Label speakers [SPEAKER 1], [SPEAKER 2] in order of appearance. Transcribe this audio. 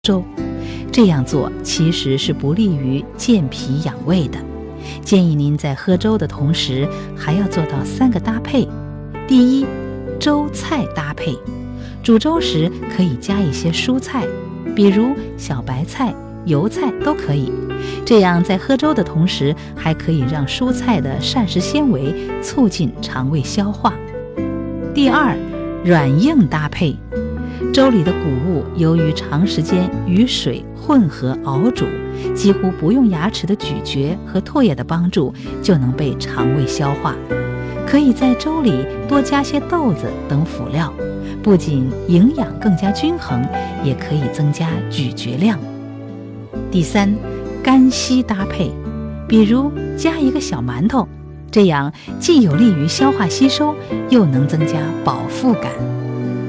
[SPEAKER 1] 粥。这样做其实是不利于健脾养胃的。建议您在喝粥的同时还要做到3个搭配。第一，粥菜搭配。煮粥时可以加一些蔬菜，比如小白菜、油菜都可以，这样在喝粥的同时还可以让蔬菜的膳食纤维促进肠胃消化。第二，软硬搭配。粥里的谷物由于长时间与水混合熬煮，几乎不用牙齿的咀嚼和唾液的帮助就能被肠胃消化。可以在粥里多加些豆子等辅料，不仅营养更加均衡，也可以增加咀嚼量。第三，干稀搭配，比如加一个小馒头，这样既有利于消化吸收，又能增加饱腹感。